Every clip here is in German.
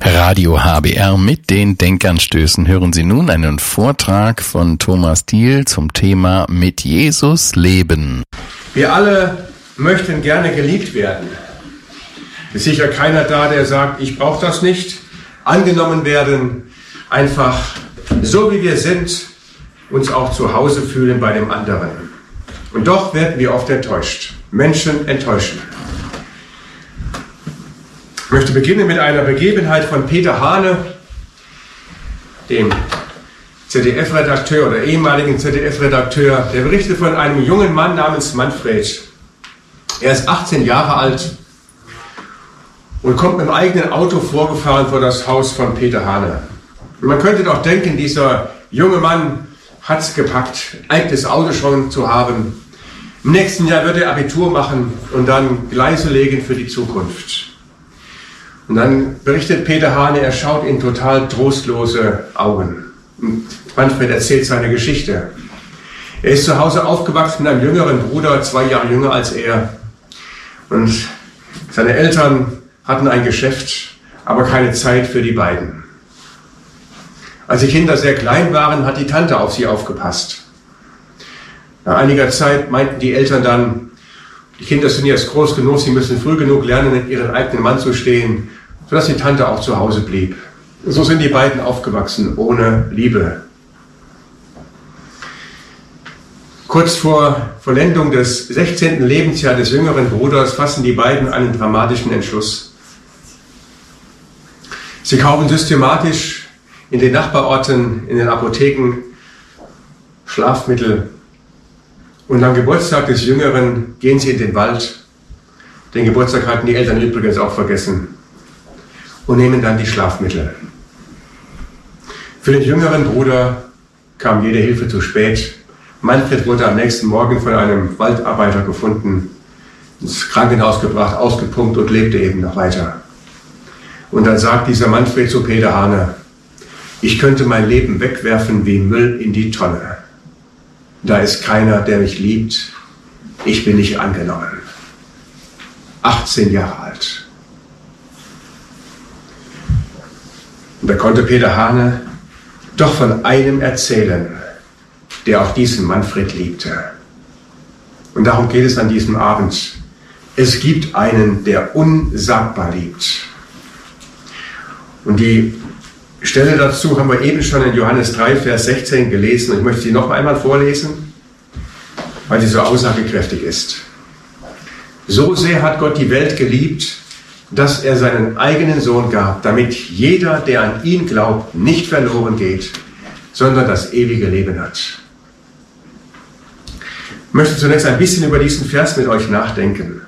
Radio HBR mit den Denkanstößen hören Sie nun einen Vortrag von Thomas Diehl zum Thema Mit Jesus leben. Wir alle möchten gerne geliebt werden. Es ist sicher keiner da, der sagt, ich brauche das nicht. Angenommen werden, einfach so wie wir sind, uns auch zu Hause fühlen bei dem anderen. Und doch werden wir oft enttäuscht. Menschen enttäuschen. Ich möchte beginnen mit einer Begebenheit von Peter Hane, dem ZDF-Redakteur oder ehemaligen ZDF-Redakteur. Der berichtet von einem jungen Mann namens Manfred. Er ist 18 Jahre alt und kommt mit dem eigenen Auto vorgefahren vor das Haus von Peter Hane. Und man könnte doch denken, dieser junge Mann hat es gepackt, eigenes Auto schon zu haben. Im nächsten Jahr wird er Abitur machen und dann Gleise legen für die Zukunft. Und dann berichtet Peter Hane, er schaut in total trostlose Augen. Und Manfred erzählt seine Geschichte. Er ist zu Hause aufgewachsen mit einem jüngeren Bruder, 2 Jahre jünger als er. Und seine Eltern hatten ein Geschäft, aber keine Zeit für die beiden. Als die Kinder sehr klein waren, hat die Tante auf sie aufgepasst. Nach einiger Zeit meinten die Eltern dann, die Kinder sind jetzt groß genug, sie müssen früh genug lernen, in ihren eigenen Mann zu stehen, sodass die Tante auch zu Hause blieb. So sind die beiden aufgewachsen, ohne Liebe. Kurz vor Vollendung des 16. Lebensjahres des jüngeren Bruders fassen die beiden einen dramatischen Entschluss. Sie kaufen systematisch in den Nachbarorten, in den Apotheken Schlafmittel. Und am Geburtstag des Jüngeren gehen sie in den Wald. Den Geburtstag hatten die Eltern übrigens auch vergessen. Und nehmen dann die Schlafmittel. Für den jüngeren Bruder kam jede Hilfe zu spät. Manfred wurde am nächsten Morgen von einem Waldarbeiter gefunden, ins Krankenhaus gebracht, ausgepumpt und lebte eben noch weiter. Und dann sagt dieser Manfred zu Peter Hane, ich könnte mein Leben wegwerfen wie Müll in die Tonne. Da ist keiner, der mich liebt. Ich bin nicht angenommen. 18 Jahre alt. Und da konnte Peter Hane doch von einem erzählen, der auch diesen Manfred liebte. Und darum geht es an diesem Abend. Es gibt einen, der unsagbar liebt. Und die Stelle dazu haben wir eben schon in Johannes 3, Vers 16 gelesen. Und ich möchte sie noch einmal vorlesen, weil sie so aussagekräftig ist. So sehr hat Gott die Welt geliebt, dass er seinen eigenen Sohn gab, damit jeder, der an ihn glaubt, nicht verloren geht, sondern das ewige Leben hat. Ich möchte zunächst ein bisschen über diesen Vers mit euch nachdenken.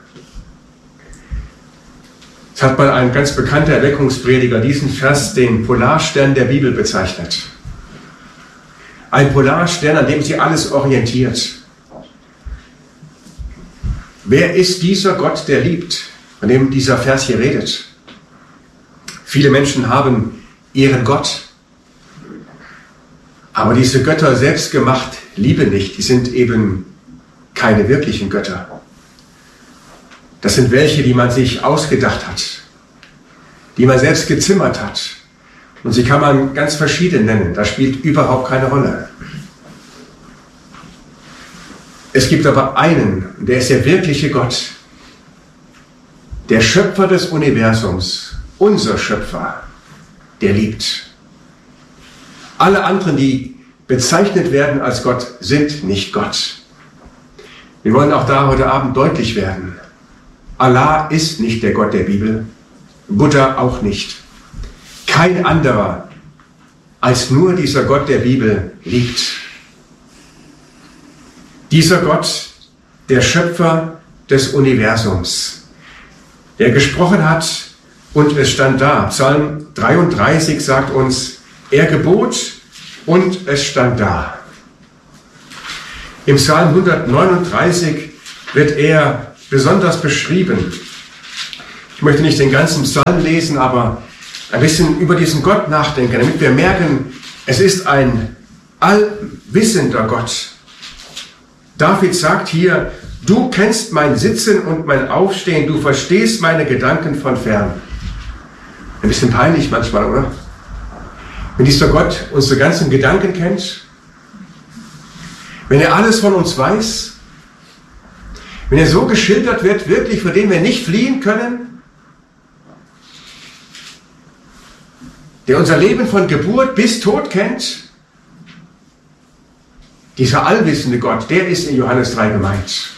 Es hat mal ein ganz bekannter Erweckungsprediger diesen Vers den Polarstern der Bibel bezeichnet. Ein Polarstern, an dem sich alles orientiert. Wer ist dieser Gott, der liebt, von dem dieser Vers hier redet? Viele Menschen haben ihren Gott, aber diese Götter selbst gemacht lieben nicht. Die sind eben keine wirklichen Götter. Das sind welche, die man sich ausgedacht hat, die man selbst gezimmert hat. Und sie kann man ganz verschieden nennen. Das spielt überhaupt keine Rolle. Es gibt aber einen, der ist der wirkliche Gott, der Schöpfer des Universums, unser Schöpfer, der liebt. Alle anderen, die bezeichnet werden als Gott, sind nicht Gott. Wir wollen auch da heute Abend deutlich werden. Allah ist nicht der Gott der Bibel, Buddha auch nicht. Kein anderer als nur dieser Gott der Bibel liebt. Dieser Gott, der Schöpfer des Universums, der gesprochen hat und es stand da. Psalm 33 sagt uns, er gebot und es stand da. Im Psalm 139 wird er besonders beschrieben. Ich möchte nicht den ganzen Psalm lesen, aber ein bisschen über diesen Gott nachdenken, damit wir merken, es ist ein allwissender Gott. David sagt hier, du kennst mein Sitzen und mein Aufstehen, du verstehst meine Gedanken von fern. Ein bisschen peinlich manchmal, oder? Wenn dieser Gott unsere ganzen Gedanken kennt, wenn er alles von uns weiß, wenn er so geschildert wird, wirklich vor dem wir nicht fliehen können, der unser Leben von Geburt bis Tod kennt, dieser allwissende Gott, der ist in Johannes 3 gemeint.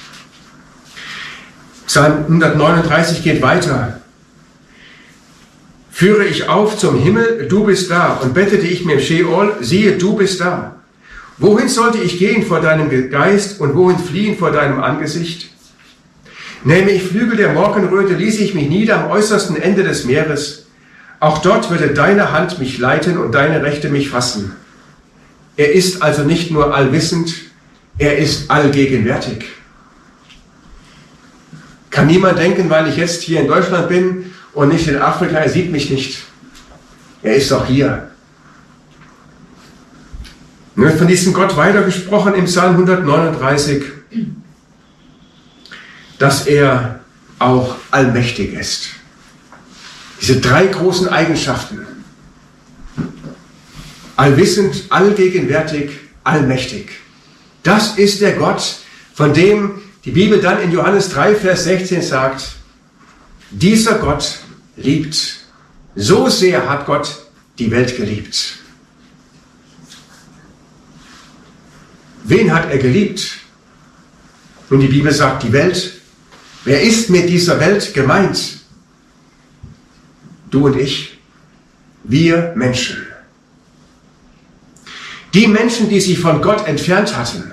Psalm 139 geht weiter. Führe ich auf zum Himmel, du bist da, und bettete ich mir im Scheol, siehe, du bist da. Wohin sollte ich gehen vor deinem Geist und wohin fliehen vor deinem Angesicht? Nähme ich Flügel der Morgenröte, ließe ich mich nieder am äußersten Ende des Meeres. Auch dort würde deine Hand mich leiten und deine Rechte mich fassen. Er ist also nicht nur allwissend, er ist allgegenwärtig. Kann niemand denken, weil ich jetzt hier in Deutschland bin und nicht in Afrika, er sieht mich nicht. Er ist auch hier. Und wird von diesem Gott weitergesprochen im Psalm 139, dass er auch allmächtig ist. Diese 3 großen Eigenschaften. Allwissend, allgegenwärtig, allmächtig. Das ist der Gott, von dem die Bibel dann in Johannes 3, Vers 16 sagt, dieser Gott liebt. So sehr hat Gott die Welt geliebt. Wen hat er geliebt? Nun, die Bibel sagt, die Welt. Wer ist mit dieser Welt gemeint? Du und ich. Wir Menschen. Die Menschen, die sich von Gott entfernt hatten.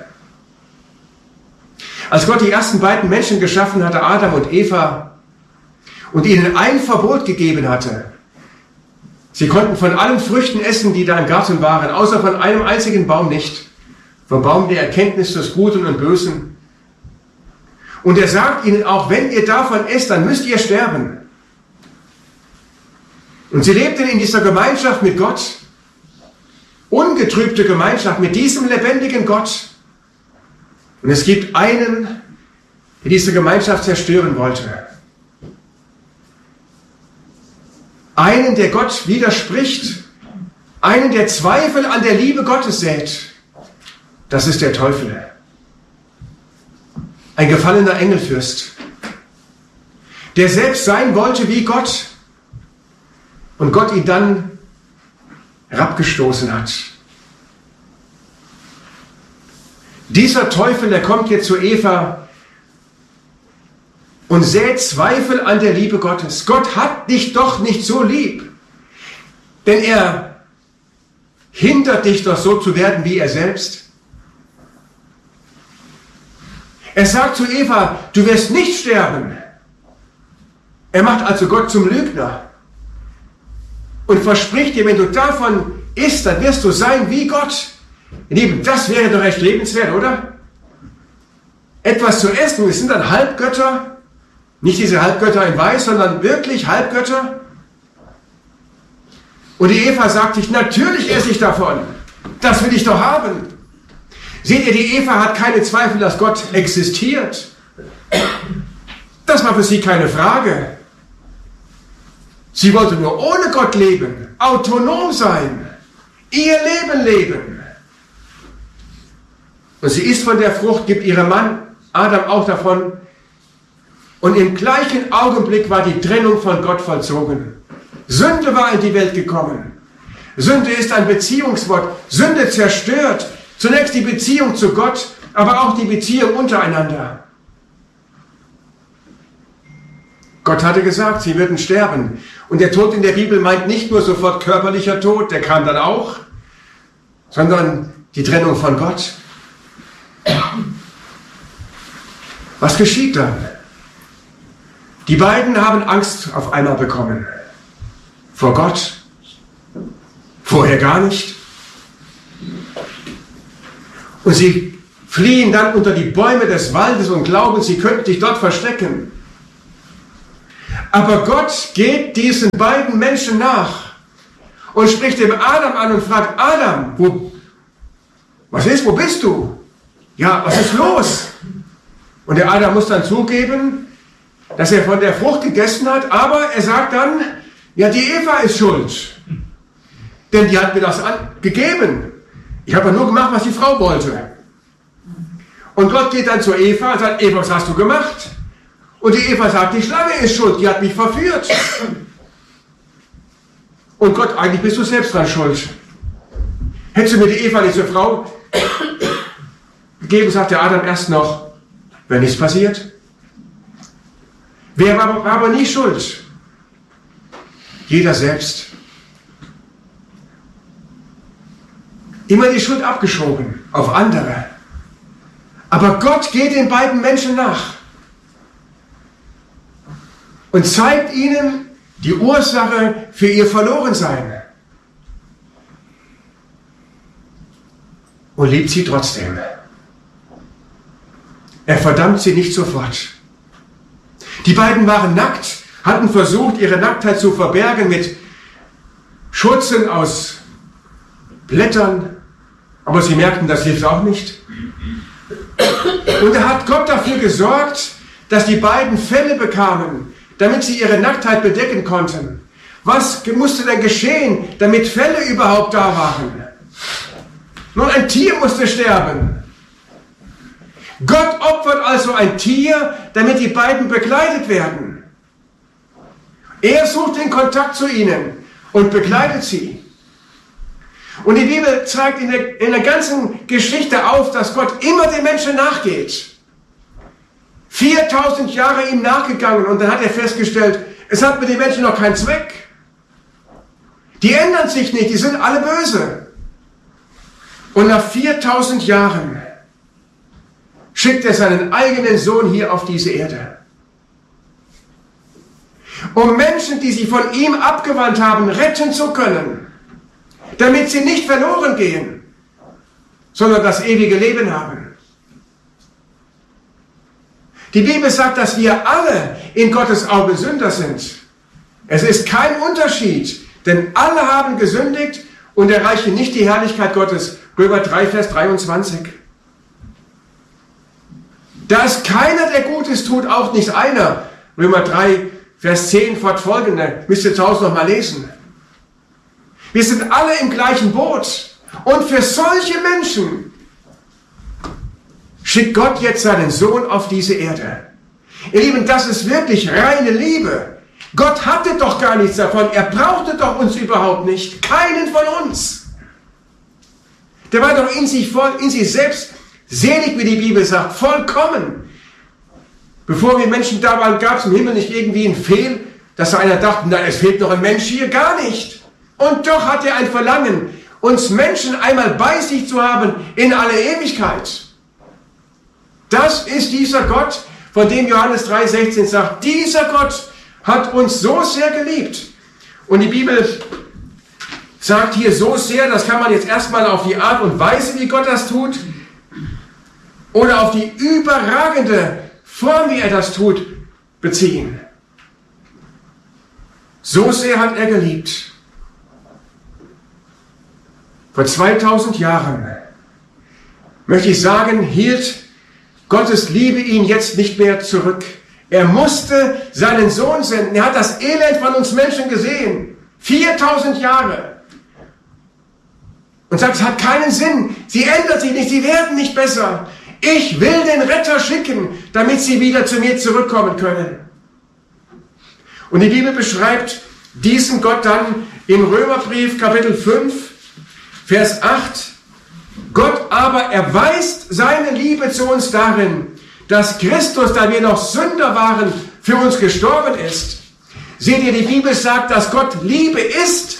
Als Gott die ersten beiden Menschen geschaffen hatte, Adam und Eva, und ihnen ein Verbot gegeben hatte, sie konnten von allen Früchten essen, die da im Garten waren, außer von einem einzigen Baum nicht, vom Baum der Erkenntnis des Guten und Bösen. Und er sagt ihnen auch, wenn ihr davon esst, dann müsst ihr sterben. Und sie lebten in dieser Gemeinschaft mit Gott, ungetrübte Gemeinschaft mit diesem lebendigen Gott. Und es gibt einen, der diese Gemeinschaft zerstören wollte. Einen, der Gott widerspricht. Einen, der Zweifel an der Liebe Gottes sät. Das ist der Teufel. Ein gefallener Engelfürst, der selbst sein wollte wie Gott und Gott ihn dann herabgestoßen hat. Dieser Teufel, der kommt jetzt zu Eva und sät Zweifel an der Liebe Gottes. Gott hat dich doch nicht so lieb, denn er hindert dich doch so zu werden wie er selbst. Er sagt zu Eva, du wirst nicht sterben. Er macht also Gott zum Lügner und verspricht dir, wenn du davon isst, dann wirst du sein wie Gott. Ihr Lieben, das wäre doch recht lebenswert, oder? Etwas zu essen, es sind dann Halbgötter, nicht diese Halbgötter in Weiß, sondern wirklich Halbgötter. Und die Eva sagt sich, natürlich esse ich davon, das will ich doch haben. Seht ihr, die Eva hat keine Zweifel, dass Gott existiert. Das war für sie keine Frage. Sie wollte nur ohne Gott leben, autonom sein, ihr Leben leben. Und sie isst von der Frucht, gibt ihrem Mann Adam auch davon. Und im gleichen Augenblick war die Trennung von Gott vollzogen. Sünde war in die Welt gekommen. Sünde ist ein Beziehungswort. Sünde zerstört zunächst die Beziehung zu Gott, aber auch die Beziehung untereinander. Gott hatte gesagt, sie würden sterben. Und der Tod in der Bibel meint nicht nur sofort körperlicher Tod, der kam dann auch, sondern die Trennung von Gott. Was geschieht dann? Die beiden haben Angst auf einmal bekommen. Vor Gott. Vorher gar nicht. Und sie fliehen dann unter die Bäume des Waldes und glauben, sie könnten sich dort verstecken. Aber Gott geht diesen beiden Menschen nach und spricht dem Adam an und fragt, Adam, was ist, wo bist du? Ja, was ist los? Und der Adam muss dann zugeben, dass er von der Frucht gegessen hat, aber er sagt dann, Ja, die Eva ist schuld. Denn die hat mir das gegeben. Ich habe nur gemacht, was die Frau wollte. Und Gott geht dann zu Eva und sagt, Eva, was hast du gemacht? Und die Eva sagt, die Schlange ist schuld, die hat mich verführt. Und Gott, eigentlich bist du selbst dran schuld. Hättest du mir die Eva nicht zur Frau gegeben, sagt der Adam erst noch, wenn nichts passiert. Wer war aber nie schuld? Jeder selbst. Immer die Schuld abgeschoben auf andere. Aber Gott geht den beiden Menschen nach und zeigt ihnen die Ursache für ihr Verlorensein und liebt sie trotzdem. Er verdammt sie nicht sofort. Die beiden waren nackt, hatten versucht, ihre Nacktheit zu verbergen mit Schurzen aus Blättern, aber sie merkten, das hilft auch nicht. Und da hat Gott dafür gesorgt, dass die beiden Felle bekamen, damit sie ihre Nacktheit bedecken konnten. Was musste denn geschehen, damit Felle überhaupt da waren? Nun, ein Tier musste sterben. Gott opfert also ein Tier, damit die beiden begleitet werden. Er sucht den Kontakt zu ihnen und begleitet sie. Und die Bibel zeigt in der ganzen Geschichte auf, dass Gott immer den Menschen nachgeht. 4000 Jahre ihm nachgegangen und dann hat er festgestellt, es hat mit den Menschen noch keinen Zweck. Die ändern sich nicht, die sind alle böse. Und nach 4000 Jahren schickt er seinen eigenen Sohn hier auf diese Erde. Um Menschen, die sich von ihm abgewandt haben, retten zu können. Damit sie nicht verloren gehen, sondern das ewige Leben haben. Die Bibel sagt, dass wir alle in Gottes Augen Sünder sind. Es ist kein Unterschied, denn alle haben gesündigt und erreichen nicht die Herrlichkeit Gottes. Römer 3, Vers 23. Da ist keiner, der Gutes tut, auch nicht einer. Römer 3, Vers 10 fortfolgende. Müsst ihr zu Hause noch mal lesen. Wir sind alle im gleichen Boot. Und für solche Menschen schickt Gott jetzt seinen Sohn auf diese Erde. Ihr Lieben, das ist wirklich reine Liebe. Gott hatte doch gar nichts davon. Er brauchte doch uns überhaupt nicht. Keinen von uns. Der war doch in sich selbst selig, wie die Bibel sagt, vollkommen. Bevor wir Menschen da waren, gab es im Himmel nicht irgendwie ein Fehl, dass da einer dachte, na, es fehlt noch ein Mensch hier, gar nicht. Und doch hat er ein Verlangen, uns Menschen einmal bei sich zu haben in alle Ewigkeit. Das ist dieser Gott, von dem Johannes 3,16 sagt, dieser Gott hat uns so sehr geliebt. Und die Bibel sagt hier so sehr, das kann man jetzt erstmal auf die Art und Weise, wie Gott das tut, oder auf die überragende Form, wie er das tut, beziehen. So sehr hat er geliebt. Vor 2000 Jahren, möchte ich sagen, hielt Gottes Liebe ihn jetzt nicht mehr zurück. Er musste seinen Sohn senden. Er hat das Elend von uns Menschen gesehen. 4000 Jahre. Und sagt, es hat keinen Sinn. Sie ändert sich nicht, sie werden nicht besser. Ich will den Retter schicken, damit sie wieder zu mir zurückkommen können. Und die Bibel beschreibt diesen Gott dann im Römerbrief Kapitel 5, Vers 8. Gott aber erweist seine Liebe zu uns darin, dass Christus, da wir noch Sünder waren, für uns gestorben ist. Seht ihr, die Bibel sagt, dass Gott Liebe ist.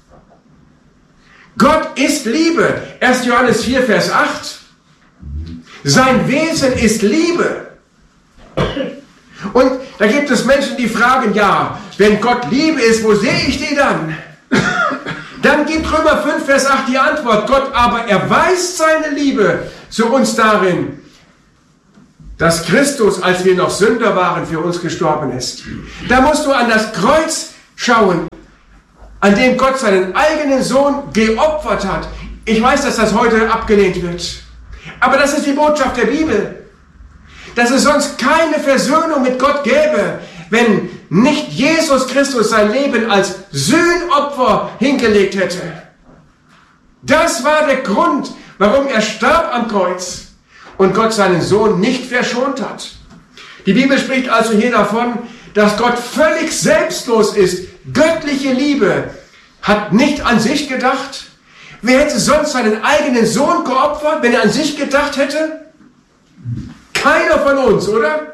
Gott ist Liebe. 1. Johannes 4, Vers 8. Sein Wesen ist Liebe. Und da gibt es Menschen, die fragen, ja, wenn Gott Liebe ist, wo sehe ich die dann? Dann gibt Römer 5, Vers 8 die Antwort. Gott aber erweist seine Liebe zu uns darin, dass Christus, als wir noch Sünder waren, für uns gestorben ist. Da musst du an das Kreuz schauen, an dem Gott seinen eigenen Sohn geopfert hat. Ich weiß, dass das heute abgelehnt wird. Aber das ist die Botschaft der Bibel. Dass es sonst keine Versöhnung mit Gott gäbe, wenn nicht Jesus Christus sein Leben als Sühnopfer hingelegt hätte. Das war der Grund, warum er starb am Kreuz und Gott seinen Sohn nicht verschont hat. Die Bibel spricht also hier davon, dass Gott völlig selbstlos ist. Göttliche Liebe hat nicht an sich gedacht. Wer hätte sonst seinen eigenen Sohn geopfert, wenn er an sich gedacht hätte? Keiner von uns, oder?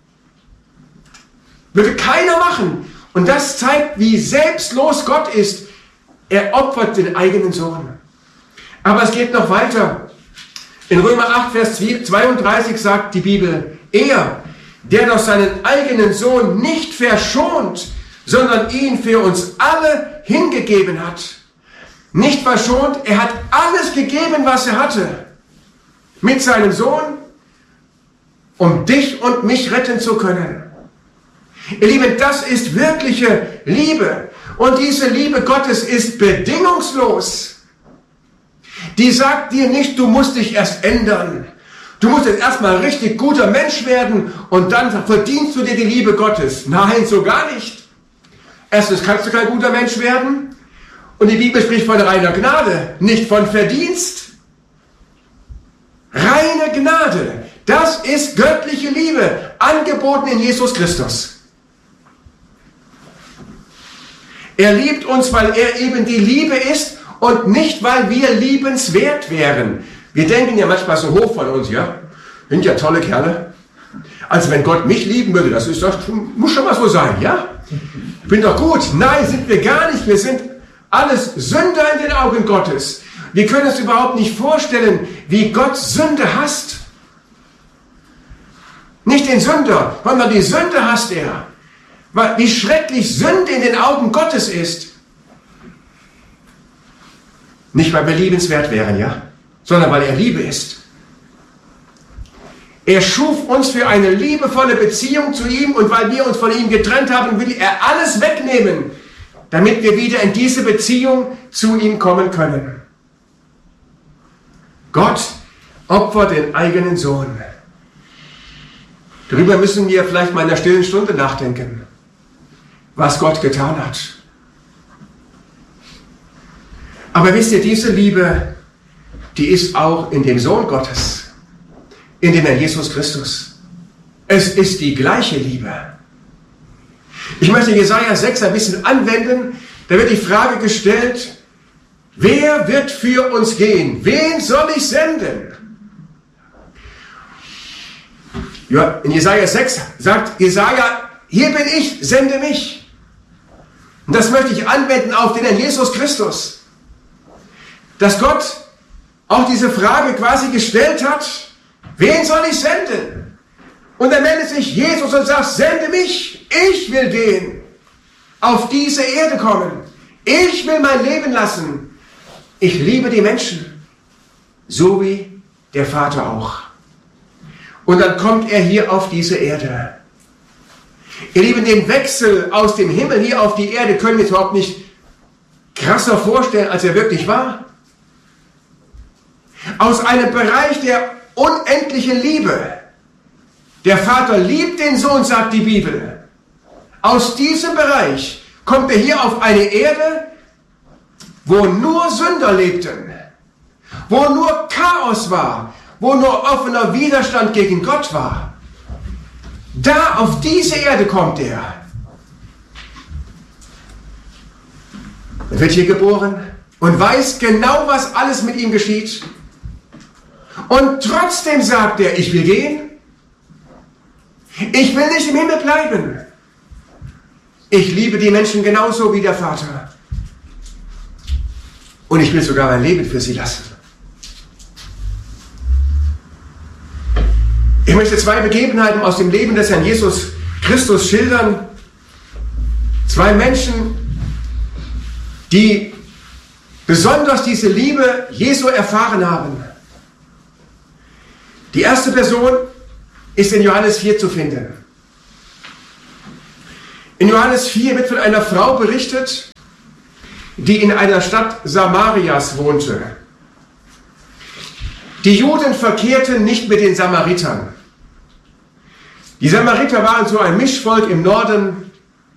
Würde keiner machen. Und das zeigt, wie selbstlos Gott ist. Er opfert den eigenen Sohn. Aber es geht noch weiter. In Römer 8, Vers 32 sagt die Bibel, er, der doch seinen eigenen Sohn nicht verschont, sondern ihn für uns alle hingegeben hat. Nicht verschont, er hat alles gegeben, was er hatte. Mit seinem Sohn, um dich und mich retten zu können. Ihr Lieben, das ist wirkliche Liebe. Und diese Liebe Gottes ist bedingungslos. Die sagt dir nicht, du musst dich erst ändern. Du musst jetzt erstmal ein richtig guter Mensch werden und dann verdienst du dir die Liebe Gottes. Nein, so gar nicht. Erstens kannst du kein guter Mensch werden. Und die Bibel spricht von reiner Gnade, nicht von Verdienst. Reine Gnade, das ist göttliche Liebe, angeboten in Jesus Christus. Er liebt uns, weil er eben die Liebe ist und nicht, weil wir liebenswert wären. Wir denken ja manchmal so hoch von uns, ja? Sind ja tolle Kerle. Also wenn Gott mich lieben würde, das muss schon mal so sein, ja? Ich bin doch gut. Nein, sind wir gar nicht. Wir sind alles Sünder in den Augen Gottes. Wir können uns überhaupt nicht vorstellen, wie Gott Sünde hasst. Nicht den Sünder, sondern die Sünde hasst er. Wie schrecklich Sünde in den Augen Gottes ist. Nicht, weil wir liebenswert wären, ja? Sondern weil er Liebe ist. Er schuf uns für eine liebevolle Beziehung zu ihm und weil wir uns von ihm getrennt haben, will er alles wegnehmen, damit wir wieder in diese Beziehung zu ihm kommen können. Gott opfert den eigenen Sohn. Darüber müssen wir vielleicht mal in der stillen Stunde nachdenken, was Gott getan hat. Aber wisst ihr, diese Liebe, die ist auch in dem Sohn Gottes, in dem Herrn Jesus Christus. Es ist die gleiche Liebe. Ich möchte Jesaja 6 ein bisschen anwenden. Da wird die Frage gestellt, wer wird für uns gehen? Wen soll ich senden? Ja, in Jesaja 6 sagt Jesaja, hier bin ich, sende mich. Und das möchte ich anwenden auf den Herrn Jesus Christus. Dass Gott auch diese Frage quasi gestellt hat, wen soll ich senden? Und er meldet sich Jesus und sagt, sende mich, ich will gehen, auf diese Erde kommen. Ich will mein Leben lassen. Ich liebe die Menschen, so wie der Vater auch. Und dann kommt er hier auf diese Erde. Ihr Lieben, den Wechsel aus dem Himmel hier auf die Erde können wir uns überhaupt nicht krasser vorstellen, als er wirklich war. Aus einem Bereich der unendlichen Liebe. Der Vater liebt den Sohn, sagt die Bibel. Aus diesem Bereich kommt er hier auf eine Erde, wo nur Sünder lebten, wo nur Chaos war, wo nur offener Widerstand gegen Gott war. Da auf diese Erde kommt er. Er wird hier geboren und weiß genau, was alles mit ihm geschieht. Und trotzdem sagt er, ich will gehen. Ich will nicht im Himmel bleiben. Ich liebe die Menschen genauso wie der Vater. Und ich will sogar mein Leben für sie lassen. Ich möchte zwei Begebenheiten aus dem Leben des Herrn Jesus Christus schildern. Zwei Menschen, die besonders diese Liebe Jesu erfahren haben. Die erste Person ist in Johannes 4 zu finden. In Johannes 4 wird von einer Frau berichtet, die in einer Stadt Samarias wohnte. Die Juden verkehrten nicht mit den Samaritern. Die Samariter waren so ein Mischvolk im Norden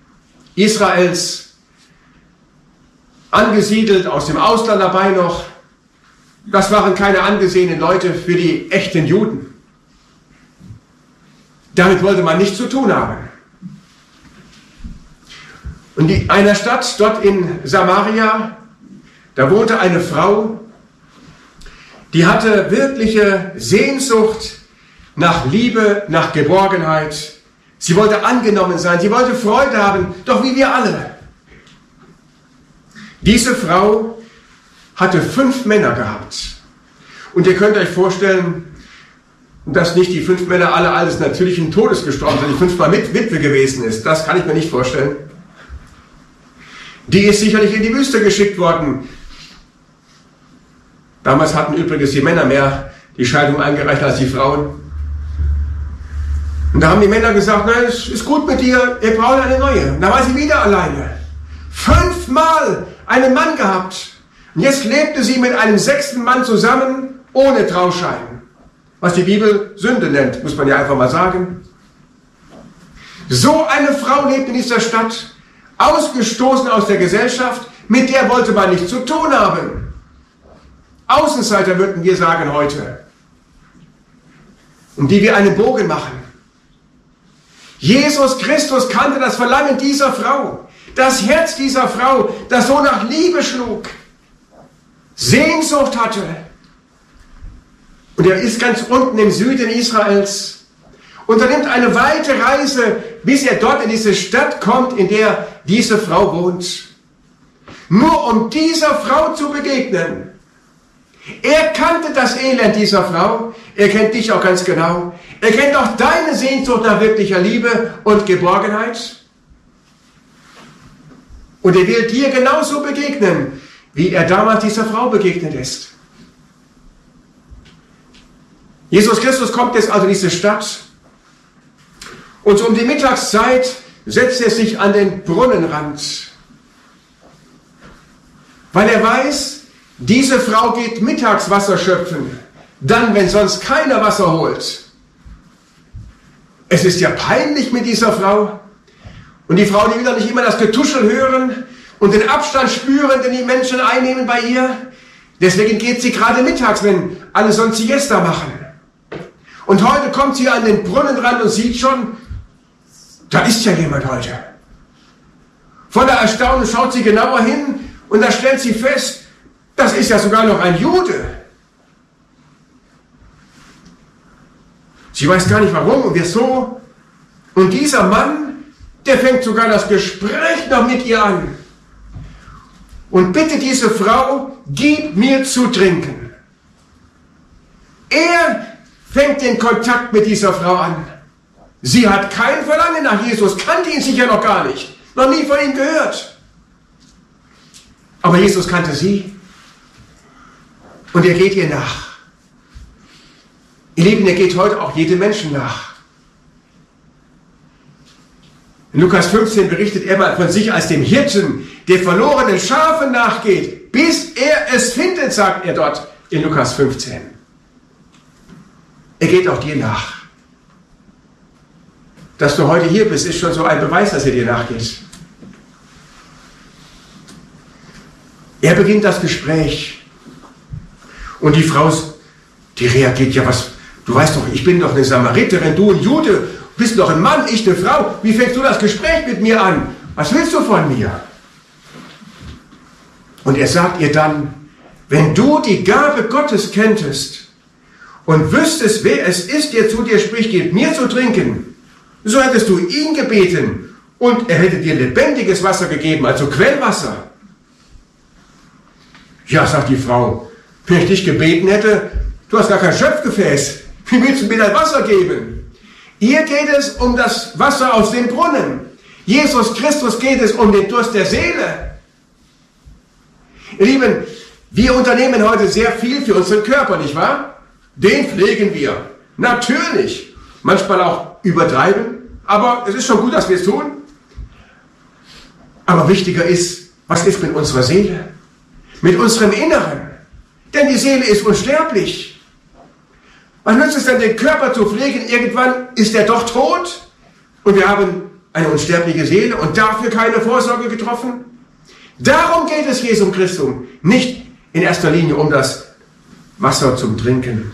Israels, angesiedelt aus dem Ausland dabei noch. Das waren keine angesehenen Leute für die echten Juden. Damit wollte man nichts zu tun haben. Und in einer Stadt dort in Samaria, da wohnte eine Frau, die hatte wirkliche Sehnsucht nach Liebe, nach Geborgenheit. Sie wollte angenommen sein, sie wollte Freude haben, doch wie wir alle. Diese Frau hatte 5 Männer gehabt. Und ihr könnt euch vorstellen, dass nicht die 5 Männer alle eines natürlichen Todes gestorben sind, die 5-mal Witwe gewesen ist. Das kann ich mir nicht vorstellen. Die ist sicherlich in die Wüste geschickt worden. Damals hatten übrigens die Männer mehr die Scheidung eingereicht als die Frauen. Und da haben die Männer gesagt, nein, es ist gut mit dir, wir brauchen eine neue. Und da war sie wieder alleine. 5-mal einen Mann gehabt. Und jetzt lebte sie mit einem 6. Mann zusammen, ohne Trauschein. Was die Bibel Sünde nennt, muss man ja einfach mal sagen. So eine Frau lebt in dieser Stadt, ausgestoßen aus der Gesellschaft, mit der wollte man nichts zu tun haben. Außenseiter würden wir sagen heute, um die wir einen Bogen machen. Jesus Christus kannte das Verlangen dieser Frau, das Herz dieser Frau, das so nach Liebe schlug, Sehnsucht hatte. Und er ist ganz unten im Süden Israels, unternimmt eine weite Reise, bis er dort in diese Stadt kommt, in der diese Frau wohnt. Nur um dieser Frau zu begegnen. Er kannte das Elend dieser Frau, er kennt dich auch ganz genau. Er kennt auch deine Sehnsucht nach wirklicher Liebe und Geborgenheit. Und er will dir genauso begegnen, wie er damals dieser Frau begegnet ist. Jesus Christus kommt jetzt also in diese Stadt und so um die Mittagszeit setzt er sich an den Brunnenrand, weil er weiß, diese Frau geht mittags Wasser schöpfen, dann, wenn sonst keiner Wasser holt. Es ist ja peinlich mit dieser Frau. Und die Frau, die will doch nicht immer das Getuschel hören und den Abstand spüren, den die Menschen einnehmen bei ihr. Deswegen geht sie gerade mittags, wenn alle sonst Siesta machen. Und heute kommt sie an den Brunnenrand und sieht schon, da ist ja jemand heute. Voller Erstaunen schaut sie genauer hin und da stellt sie fest, das ist ja sogar noch ein Jude. Sie weiß gar nicht warum und wieso. Und dieser Mann, der fängt sogar das Gespräch noch mit ihr an. Und bittet diese Frau, gib mir zu trinken. Er fängt den Kontakt mit dieser Frau an. Sie hat kein Verlangen nach Jesus, kannte ihn sicher noch gar nicht, noch nie von ihm gehört. Aber Jesus kannte sie und er geht ihr nach. Ihr Lieben, er geht heute auch jedem Menschen nach. In Lukas 15 berichtet er mal von sich als dem Hirten, der verlorenen Schafen nachgeht, bis er es findet, sagt er dort in Lukas 15. Er geht auch dir nach. Dass du heute hier bist, ist schon so ein Beweis, dass er dir nachgeht. Er beginnt das Gespräch und die Frau, die reagiert, ja was, du weißt doch, ich bin doch eine Samariterin, du ein Jude, bist doch ein Mann, ich eine Frau, wie fängst du das Gespräch mit mir an? Was willst du von mir? Und er sagt ihr dann, wenn du die Gabe Gottes kenntest und wüsstest, wer es ist, der zu dir spricht, gib mir zu trinken, so hättest du ihn gebeten und er hätte dir lebendiges Wasser gegeben, also Quellwasser. Ja, sagt die Frau, wenn ich dich gebeten hätte, du hast gar kein Schöpfgefäß, wie willst du mir das Wasser geben? Hier geht es um das Wasser aus dem Brunnen. Jesus Christus geht es um den Durst der Seele. Ihr Lieben, wir unternehmen heute sehr viel für unseren Körper, nicht wahr? Den pflegen wir. Natürlich. Manchmal auch übertreiben. Aber es ist schon gut, dass wir es tun. Aber wichtiger ist, was ist mit unserer Seele? Mit unserem Inneren. Denn die Seele ist unsterblich. Was nützt es denn, den Körper zu pflegen? Irgendwann ist er doch tot. Und wir haben eine unsterbliche Seele und dafür keine Vorsorge getroffen? Darum geht es Jesum Christum, nicht in erster Linie um das Wasser zum Trinken.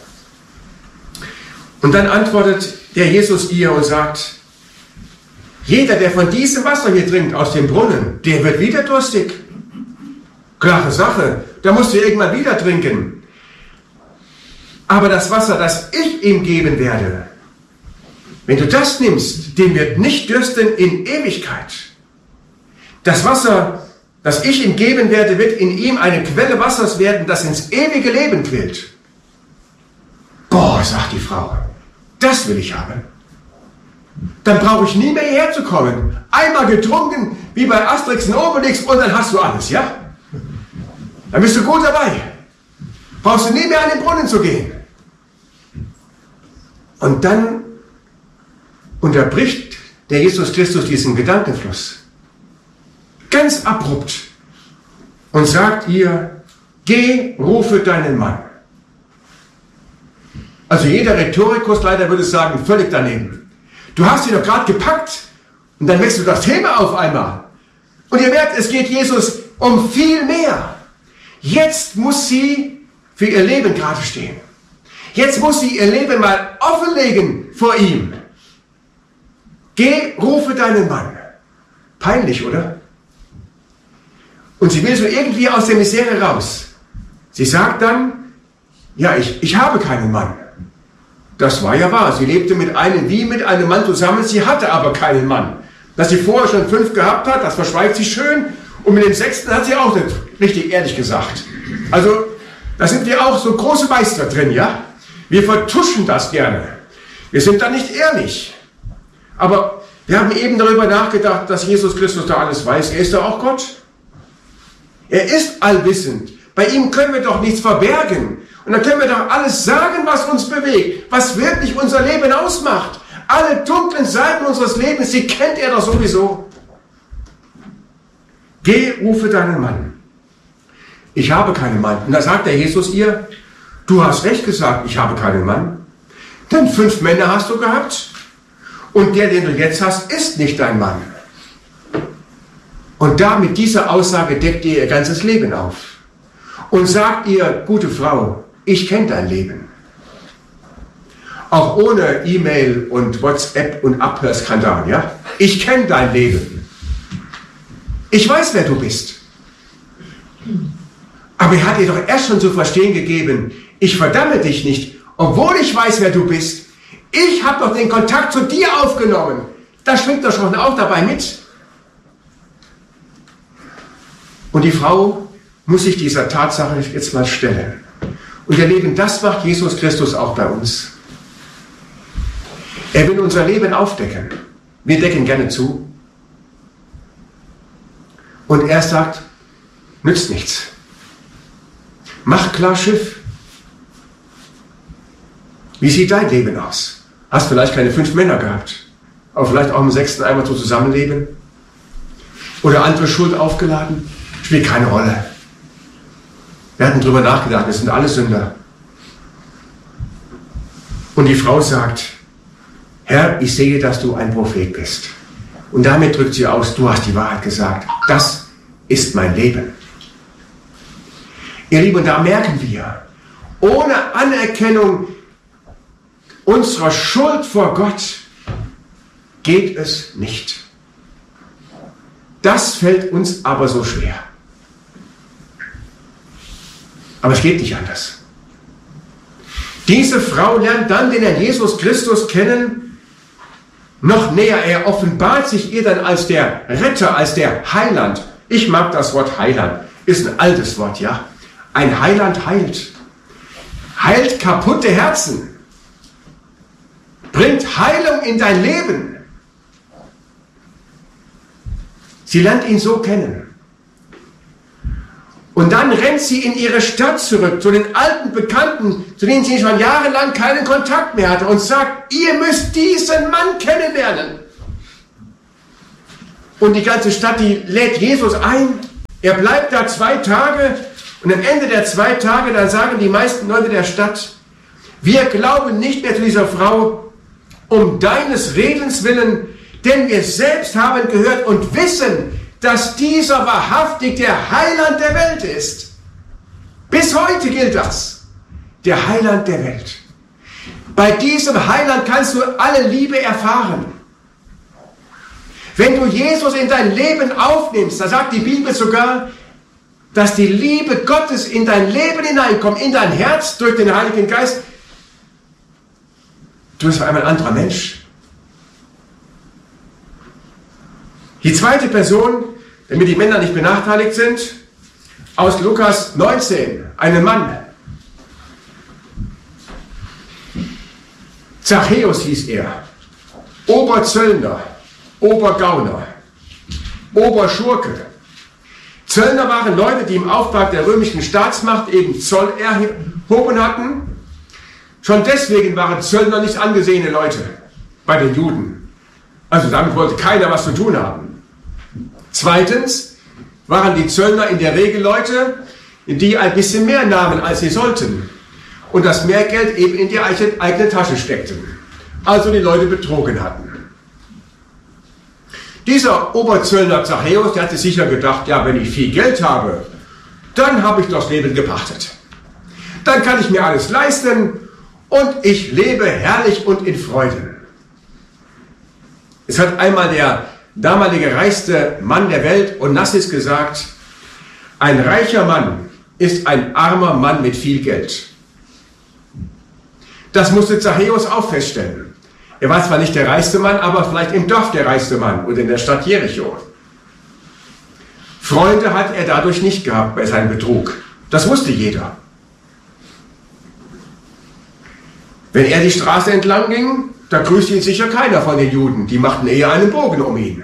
Und dann antwortet der Jesus ihr und sagt, jeder, der von diesem Wasser hier trinkt, aus dem Brunnen, der wird wieder durstig. Klare Sache, da musst du irgendwann wieder trinken. Aber das Wasser, das ich ihm geben werde, wenn du das nimmst, dem wird nicht dürsten in Ewigkeit. Das Wasser, das ich ihm geben werde, wird in ihm eine Quelle Wassers werden, das ins ewige Leben quillt. Boah, sagt die Frau, das will ich haben. Dann brauche ich nie mehr hierher zu kommen. Einmal getrunken, wie bei Asterix und Obelix, und dann hast du alles, ja? Dann bist du gut dabei. Brauchst du nie mehr an den Brunnen zu gehen. Und dann unterbricht der Jesus Christus diesen Gedankenfluss. Ganz abrupt. Und sagt ihr, geh, rufe deinen Mann. Also jeder Rhetorikkursleiter würde sagen, völlig daneben. Du hast ihn doch gerade gepackt und dann wechselst du das Thema auf einmal. Und ihr merkt, es geht Jesus um viel mehr. Jetzt muss sie für ihr Leben gerade stehen. Jetzt muss sie ihr Leben mal offenlegen vor ihm. Geh, rufe deinen Mann. Peinlich, oder? Und sie will so irgendwie aus der Misere raus. Sie sagt dann, ja, ich habe keinen Mann. Das war ja wahr. Sie lebte mit einem Mann zusammen, sie hatte aber keinen Mann. Dass sie vorher schon 5 gehabt hat, das verschweigt sie schön. Und mit dem 6. hat sie auch nicht richtig ehrlich gesagt. Also, da sind wir auch so große Meister drin, ja? Wir vertuschen das gerne. Wir sind da nicht ehrlich. Aber wir haben eben darüber nachgedacht, dass Jesus Christus da alles weiß. Er ist doch auch Gott. Er ist allwissend. Bei ihm können wir doch nichts verbergen. Und dann können wir doch alles sagen, was uns bewegt, was wirklich unser Leben ausmacht. Alle dunklen Seiten unseres Lebens, die kennt er doch sowieso. Geh, rufe deinen Mann. Ich habe keinen Mann. Und da sagt der Jesus ihr, du hast recht gesagt, ich habe keinen Mann. Denn 5 Männer hast du gehabt. Und der, den du jetzt hast, ist nicht dein Mann. Und da mit dieser Aussage deckt ihr ihr ganzes Leben auf. Und sagt ihr, gute Frau, ich kenne dein Leben. Auch ohne E-Mail und WhatsApp und Abhörskandal, ja? Ich kenne dein Leben. Ich weiß, wer du bist. Aber er hat dir doch erst schon zu verstehen gegeben, ich verdamme dich nicht, obwohl ich weiß, wer du bist. Ich habe doch den Kontakt zu dir aufgenommen. Das schwingt doch schon auch dabei mit. Und die Frau muss sich dieser Tatsache jetzt mal stellen. Und ihr Leben, das macht Jesus Christus auch bei uns. Er will unser Leben aufdecken. Wir decken gerne zu. Und er sagt, nützt nichts. Mach klar Schiff. Wie sieht dein Leben aus? Hast vielleicht keine 5 Männer gehabt, aber vielleicht auch am 6. einmal so zusammenleben? Oder andere Schuld aufgeladen? Spielt keine Rolle. Wir hatten darüber nachgedacht, wir sind alle Sünder. Und die Frau sagt, Herr, ich sehe, dass du ein Prophet bist. Und damit drückt sie aus, du hast die Wahrheit gesagt. Das ist mein Leben. Ihr Lieben, da merken wir, ohne Anerkennung unserer Schuld vor Gott geht es nicht. Das fällt uns aber so schwer. Aber es geht nicht anders. Diese Frau lernt dann den Herrn Jesus Christus kennen, noch näher. Er offenbart sich ihr dann als der Retter, als der Heiland. Ich mag das Wort Heiland. Ist ein altes Wort, ja. Ein Heiland heilt. Heilt kaputte Herzen. Bringt Heilung in dein Leben. Sie lernt ihn so kennen. Und dann rennt sie in ihre Stadt zurück, zu den alten Bekannten, zu denen sie schon jahrelang keinen Kontakt mehr hatte, und sagt, ihr müsst diesen Mann kennenlernen. Und die ganze Stadt, die lädt Jesus ein. Er bleibt da 2 Tage und am Ende der 2 Tage, dann sagen die meisten Leute der Stadt, wir glauben nicht mehr zu dieser Frau, um deines Redens willen, Denn wir selbst haben gehört und wissen, dass dieser wahrhaftig der Heiland der Welt ist. Bis heute gilt das. Der Heiland der Welt. Bei diesem Heiland kannst du alle Liebe erfahren. Wenn du Jesus in dein Leben aufnimmst, da sagt die Bibel sogar, dass die Liebe Gottes in dein Leben hineinkommt, in dein Herz durch den Heiligen Geist. Du bist auf einmal ein anderer Mensch. Die zweite Person, damit die Männer nicht benachteiligt sind, aus Lukas 19, einen Mann. Zachäus hieß er, Oberzöllner, Obergauner, Oberschurke. Zöllner waren Leute, die im Auftrag der römischen Staatsmacht eben Zoll erhoben hatten. Schon deswegen waren Zöllner nicht angesehene Leute bei den Juden. Also damit wollte keiner was zu tun haben. Zweitens waren die Zöllner in der Regel Leute, die ein bisschen mehr nahmen, als sie sollten. Und das Mehrgeld eben in die eigene Tasche steckten. Also die Leute betrogen hatten. Dieser Oberzöllner Zachäus, der hatte sicher gedacht, ja, wenn ich viel Geld habe, dann habe ich das Leben gepachtet. Dann kann ich mir alles leisten und ich lebe herrlich und in Freuden. Es hat einmal der damalige reichste Mann der Welt, Onassis, gesagt, ein reicher Mann ist ein armer Mann mit viel Geld. Das musste Zachäus auch feststellen. Er war zwar nicht der reichste Mann, aber vielleicht im Dorf der reichste Mann oder in der Stadt Jericho. Freunde hat er dadurch nicht gehabt bei seinem Betrug. Das wusste jeder. Wenn er die Straße entlang ging, da grüßte ihn sicher keiner von den Juden. Die machten eher einen Bogen um ihn.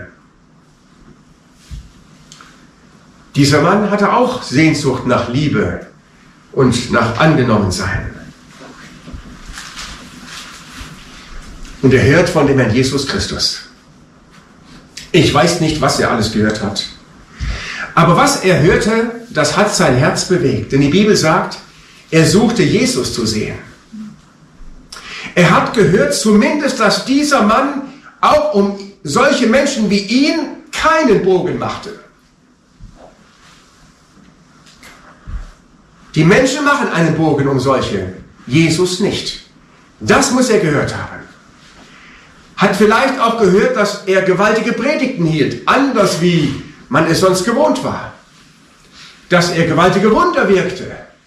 Dieser Mann hatte auch Sehnsucht nach Liebe und nach Angenommensein. Und er hört von dem Herrn Jesus Christus. Ich weiß nicht, was er alles gehört hat. Aber was er hörte, das hat sein Herz bewegt. Denn die Bibel sagt, er suchte Jesus zu sehen. Er hat gehört zumindest, dass dieser Mann auch um solche Menschen wie ihn keinen Bogen machte. Die Menschen machen einen Bogen um solche, Jesus nicht. Das muss er gehört haben. Hat vielleicht auch gehört, dass er gewaltige Predigten hielt, anders wie man es sonst gewohnt war. Dass er gewaltige Wunder wirkte.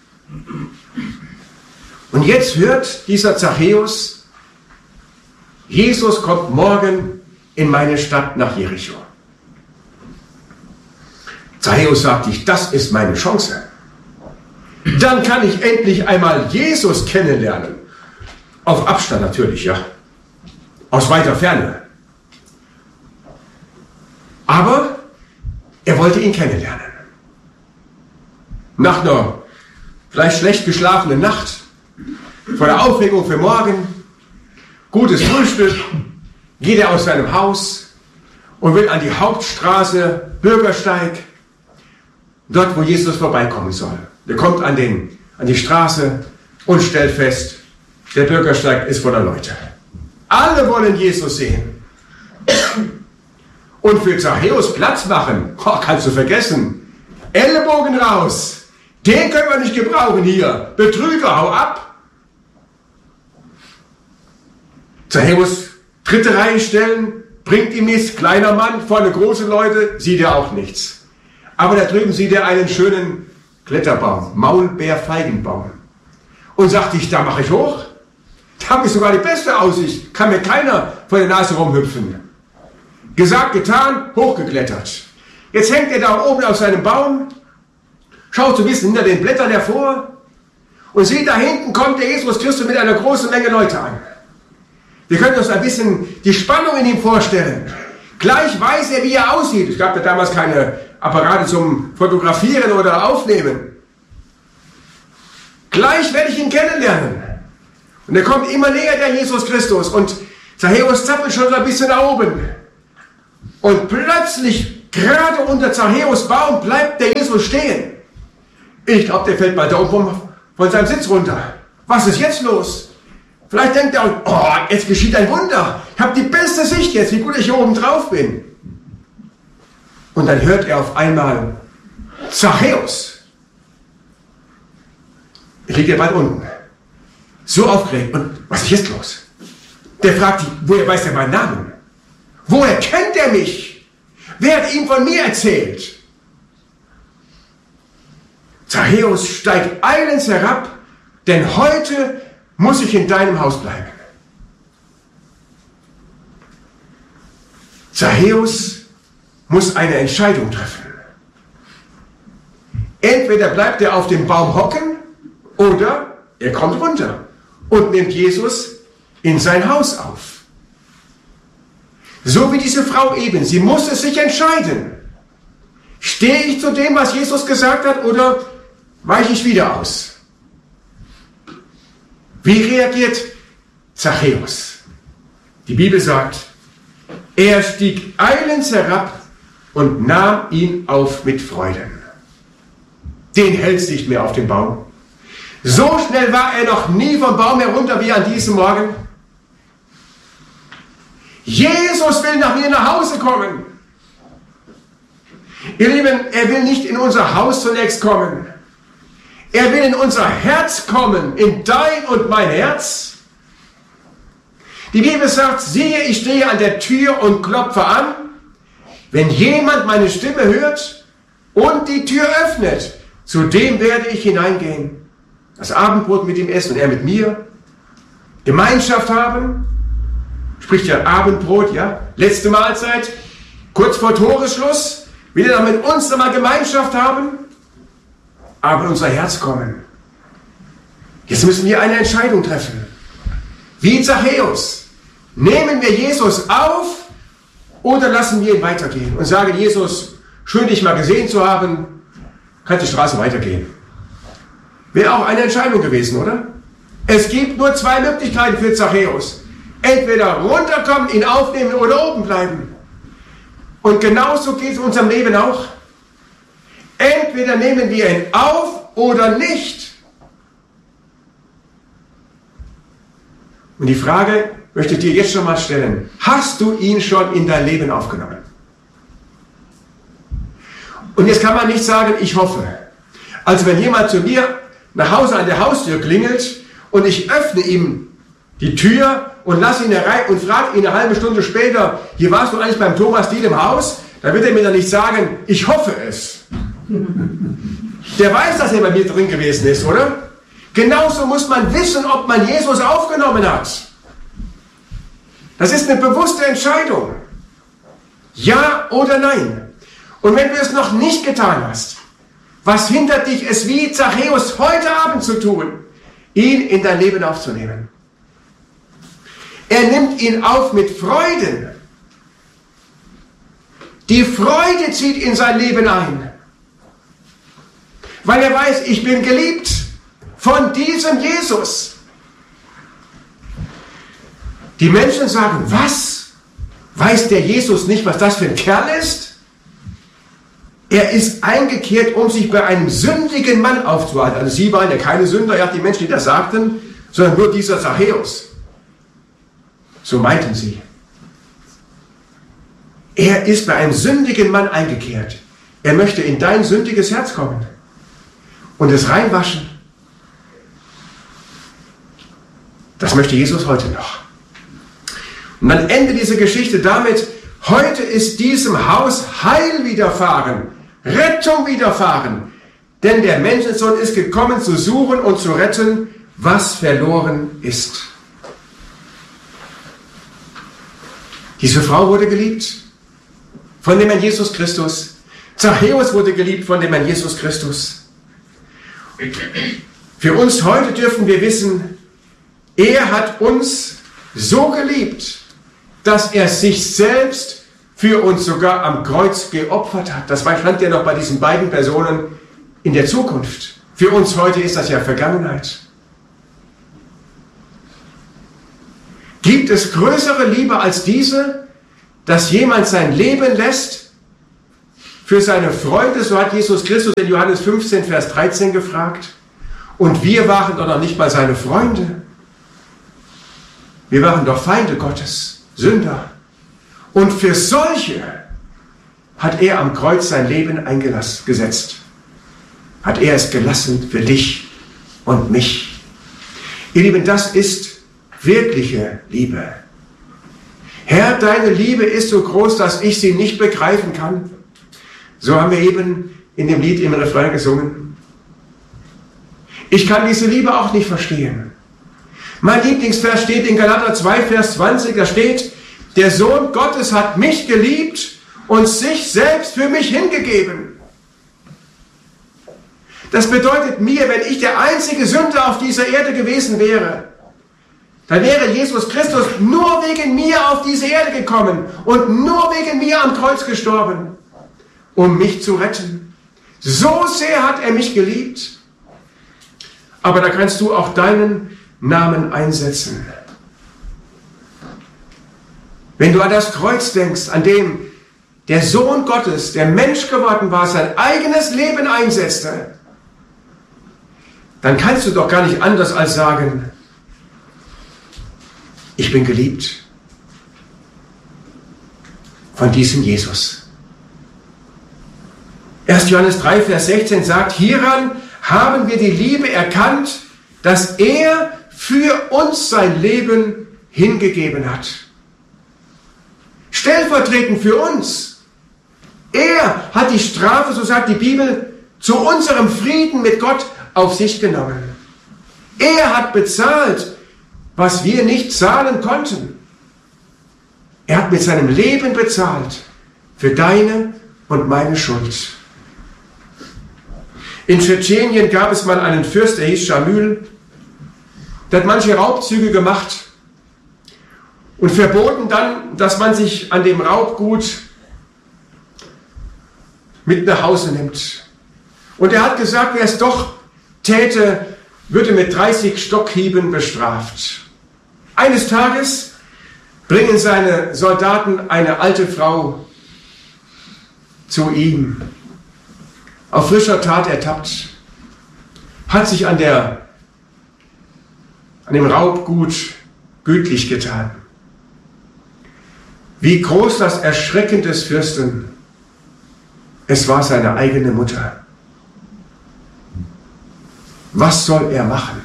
Und jetzt hört dieser Zachäus, Jesus kommt morgen in meine Stadt nach Jericho. Zachäus sagt sich, das ist meine Chance. Dann kann ich endlich einmal Jesus kennenlernen. Auf Abstand natürlich, ja. Aus weiter Ferne. Aber er wollte ihn kennenlernen. Nach einer vielleicht schlecht geschlafenen Nacht, vor der Aufregung für morgen, gutes Frühstück, geht er aus seinem Haus und will an die Hauptstraße, Bürgersteig, dort, wo Jesus vorbeikommen soll. Er kommt an die Straße und stellt fest, der Bürgersteig ist voller Leute. Alle wollen Jesus sehen. Und für Zachäus Platz machen, kannst du vergessen. Ellenbogen raus. Den können wir nicht gebrauchen hier. Betrüger, hau ab. Zachäus, dritte Reihe stellen, bringt ihm nichts. Kleiner Mann, vorne große Leute, sieht er auch nichts. Aber da drüben sieht er einen schönen Kletterbaum, Maulbeerfeigenbaum. Und sagt sich, da mache ich hoch. Da habe ich sogar die beste Aussicht. Kann mir keiner vor der Nase rumhüpfen. Gesagt, getan, hochgeklettert. Jetzt hängt er da oben auf seinem Baum, schaut so ein bisschen hinter den Blättern hervor und sieht, da hinten kommt der Jesus Christus mit einer großen Menge Leute an. Wir können uns ein bisschen die Spannung in ihm vorstellen. Gleich weiß er, wie er aussieht. Es gab ja damals keine Apparate zum Fotografieren oder Aufnehmen. Gleich werde ich ihn kennenlernen. Und er kommt immer näher, der Jesus Christus. Und Zachäus zappelt schon so ein bisschen nach oben. Und plötzlich, gerade unter Zachäus Baum, bleibt der Jesus stehen. Ich glaube, der fällt mal da oben von seinem Sitz runter. Was ist jetzt los? Vielleicht denkt er, oh, jetzt geschieht ein Wunder. Ich habe die beste Sicht jetzt, wie gut ich hier oben drauf bin. Und dann hört er auf einmal Zachäus. Er liegt ja bald unten. So aufgeregt. Und was ist jetzt los? Der fragt ihn, woher weiß er meinen Namen? Woher kennt er mich? Wer hat ihm von mir erzählt? Zachäus, steig eilends herab, denn heute muss ich in deinem Haus bleiben. Zachäus muss eine Entscheidung treffen. Entweder bleibt er auf dem Baum hocken oder er kommt runter und nimmt Jesus in sein Haus auf. So wie diese Frau eben, sie musste sich entscheiden. Stehe ich zu dem, was Jesus gesagt hat, oder weiche ich wieder aus? Wie reagiert Zachäus? Die Bibel sagt, er stieg eilends herab und nahm ihn auf mit Freuden. Den hält's nicht mehr auf dem Baum. So schnell war er noch nie vom Baum herunter wie an diesem Morgen. Jesus will nach mir nach Hause kommen. Ihr Lieben, er will nicht in unser Haus zunächst kommen. Er will in unser Herz kommen, in dein und mein Herz. Die Bibel sagt, siehe, ich stehe an der Tür und klopfe an. Wenn jemand meine Stimme hört und die Tür öffnet, zu dem werde ich hineingehen, das Abendbrot mit ihm essen und er mit mir, Gemeinschaft haben, spricht ja Abendbrot, ja, letzte Mahlzeit, kurz vor Toresschluss, will er dann mit uns nochmal Gemeinschaft haben, aber in unser Herz kommen. Jetzt müssen wir eine Entscheidung treffen. Wie Zachäus, nehmen wir Jesus auf oder lassen wir ihn weitergehen und sagen, Jesus, schön dich mal gesehen zu haben, kann die Straße weitergehen. Wäre auch eine Entscheidung gewesen, oder? Es gibt nur zwei Möglichkeiten für Zachäus. Entweder runterkommen, ihn aufnehmen oder oben bleiben. Und genauso geht es in unserem Leben auch. Entweder nehmen wir ihn auf oder nicht. Und die Frage möchte ich dir jetzt schon mal stellen. Hast du ihn schon in dein Leben aufgenommen? Und jetzt kann man nicht sagen, ich hoffe. Also wenn jemand zu mir nach Hause an der Haustür klingelt und ich öffne ihm die Tür und lasse ihn herein und frage ihn eine halbe Stunde später, hier warst du eigentlich beim Thomas Diehl im Haus, dann wird er mir dann nicht sagen, ich hoffe es. Der weiß, dass er bei mir drin gewesen ist, oder? Genauso muss man wissen, ob man Jesus aufgenommen hat. Das ist eine bewusste Entscheidung. Ja oder nein. Und wenn du es noch nicht getan hast, was hindert dich, es wie Zachäus heute Abend zu tun, ihn in dein Leben aufzunehmen? Er nimmt ihn auf mit Freuden. Die Freude zieht in sein Leben ein. Weil er weiß, ich bin geliebt von diesem Jesus. Die Menschen sagen, was? Weiß der Jesus nicht, was das für ein Kerl ist? Er ist eingekehrt, um sich bei einem sündigen Mann aufzuhalten. Also sie waren ja keine Sünder, ja, die Menschen, die das sagten, sondern nur dieser Zachäus. So meinten sie. Er ist bei einem sündigen Mann eingekehrt. Er möchte in dein sündiges Herz kommen und es reinwaschen. Das möchte Jesus heute noch. Und dann endet diese Geschichte damit, heute ist diesem Haus Heil widerfahren, Rettung widerfahren, denn der Menschensohn ist gekommen zu suchen und zu retten, was verloren ist. Diese Frau wurde geliebt von dem Herrn Jesus Christus. Zachäus wurde geliebt von dem Herrn Jesus Christus. Für uns heute dürfen wir wissen, er hat uns so geliebt, dass er sich selbst für uns sogar am Kreuz geopfert hat. Das stand ja noch bei diesen beiden Personen in der Zukunft. Für uns heute ist das ja Vergangenheit. Gibt es größere Liebe als diese, dass jemand sein Leben lässt für seine Freunde? So hat Jesus Christus in Johannes 15, Vers 13 gefragt. Und wir waren doch noch nicht mal seine Freunde. Wir waren doch Feinde Gottes, Sünder. Und für solche hat er am Kreuz sein Leben eingesetzt. Hat er es gelassen für dich und mich. Ihr Lieben, das ist wirkliche Liebe. Herr, deine Liebe ist so groß, dass ich sie nicht begreifen kann. So haben wir eben in dem Lied im Refrain gesungen. Ich kann diese Liebe auch nicht verstehen. Mein Lieblingsvers steht in Galater 2, Vers 20, da steht, der Sohn Gottes hat mich geliebt und sich selbst für mich hingegeben. Das bedeutet mir, wenn ich der einzige Sünder auf dieser Erde gewesen wäre, dann wäre Jesus Christus nur wegen mir auf diese Erde gekommen und nur wegen mir am Kreuz gestorben, um mich zu retten. So sehr hat er mich geliebt. Aber da kannst du auch deinen Namen einsetzen. Wenn du an das Kreuz denkst, an dem der Sohn Gottes, der Mensch geworden war, sein eigenes Leben einsetzte, dann kannst du doch gar nicht anders als sagen, ich bin geliebt von diesem Jesus. 1. Johannes 3, Vers 16 sagt, hieran haben wir die Liebe erkannt, dass er für uns sein Leben hingegeben hat. Stellvertretend für uns. Er hat die Strafe, so sagt die Bibel, zu unserem Frieden mit Gott auf sich genommen. Er hat bezahlt, was wir nicht zahlen konnten. Er hat mit seinem Leben bezahlt für deine und meine Schuld. In Tschetschenien gab es mal einen Fürst, der hieß Schamyl, der hat manche Raubzüge gemacht und verboten dann, dass man sich an dem Raubgut mit nach Hause nimmt. Und er hat gesagt, wer es doch täte, würde mit 30 Stockhieben bestraft. Eines Tages bringen seine Soldaten eine alte Frau zu ihm, auf frischer Tat ertappt, hat sich an dem Raubgut gütlich getan. Wie groß das Erschrecken des Fürsten. Es war seine eigene Mutter. Was soll er machen?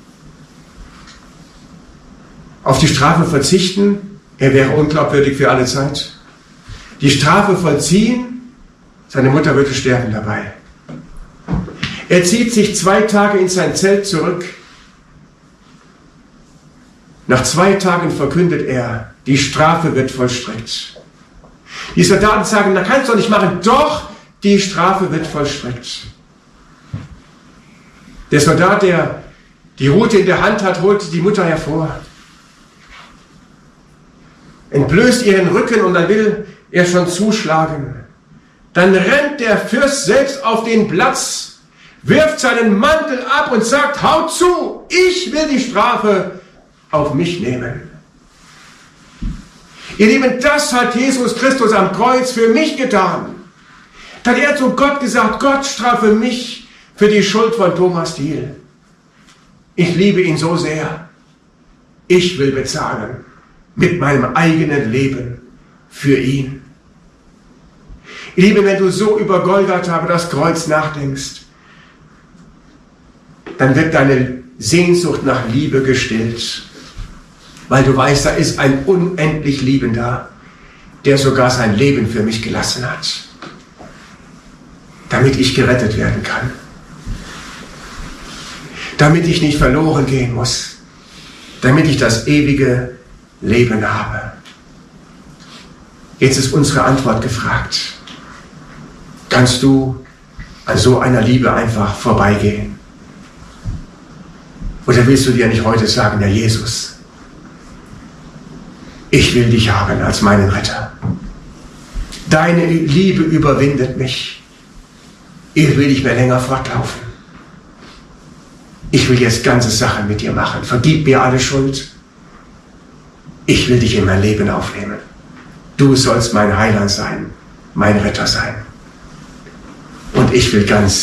Auf die Strafe verzichten? Er wäre unglaubwürdig für alle Zeit. Die Strafe vollziehen? Seine Mutter würde sterben dabei. Er zieht sich 2 Tage in sein Zelt zurück. Nach 2 Tagen verkündet er, die Strafe wird vollstreckt. Die Soldaten sagen, na kannst du doch nicht machen. Doch, die Strafe wird vollstreckt. Der Soldat, der die Rute in der Hand hat, holt die Mutter hervor, entblößt ihren Rücken und dann will er schon zuschlagen. Dann rennt der Fürst selbst auf den Platz, wirft seinen Mantel ab und sagt, haut zu, ich will die Strafe auf mich nehmen. Ihr Lieben, das hat Jesus Christus am Kreuz für mich getan. Dann hat er zu Gott gesagt, Gott strafe mich für die Schuld von Thomas Diehl. Ich liebe ihn so sehr. Ich will bezahlen mit meinem eigenen Leben für ihn. Ihr Lieben, wenn du so über Golgatha, über das Kreuz nachdenkst, dann wird deine Sehnsucht nach Liebe gestillt. Weil du weißt, da ist ein unendlich Liebender, der sogar sein Leben für mich gelassen hat, damit ich gerettet werden kann. Damit ich nicht verloren gehen muss, damit ich das ewige Leben habe. Jetzt ist unsere Antwort gefragt. Kannst du an so einer Liebe einfach vorbeigehen? Oder willst du dir nicht heute sagen, Herr Jesus, ich will dich haben als meinen Retter. Deine Liebe überwindet mich. Ich will nicht mehr länger fortlaufen. Ich will jetzt ganze Sachen mit dir machen. Vergib mir alle Schuld. Ich will dich in mein Leben aufnehmen. Du sollst mein Heiland sein, mein Retter sein. Und ich will ganz